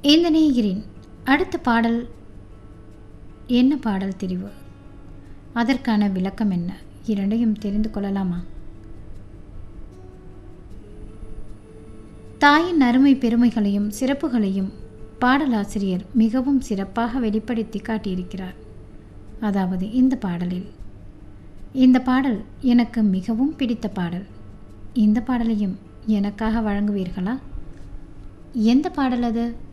இந்த நேயரின் அடுத்த பாடல் என்ன பாடல் தெரிவு, அதற்கான விளக்கம் என்ன, இரண்டையும் தெரிந்து கொள்ளலாமா? தாயின் அருமை பெருமைகளையும் சிறப்புகளையும் பாடலாசிரியர் மிகவும் சிறப்பாக வெளிப்படுத்தி காட்டியிருக்கிறார். அதாவது இந்த பாடலில். இந்த பாடல் எனக்கு மிகவும் பிடித்த பாடல். இந்த பாடலையும் எனக்காக வழங்குவீர்களா? எந்த பாடல் அது?